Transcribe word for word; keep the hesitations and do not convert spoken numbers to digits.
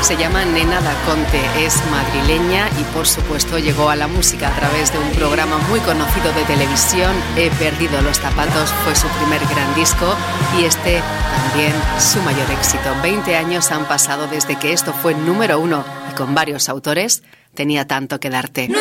Se llama Nena Laconte, es madrileña y por supuesto llegó a la música a través de un programa muy conocido de televisión. He perdido los zapatos fue su primer gran disco y este también su mayor éxito. veinte años han pasado desde que esto fue número uno y con varios autores. Tenía tanto que darte. No